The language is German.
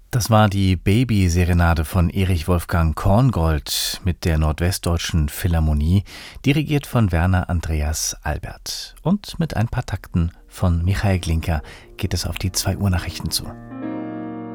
Das war die Baby-Serenade von Erich Wolfgang Korngold mit der Nordwestdeutschen Philharmonie, dirigiert von Werner Andreas Albert. Und mit ein paar Takten von Michael Glinka geht es auf die 2 Uhr Nachrichten zu.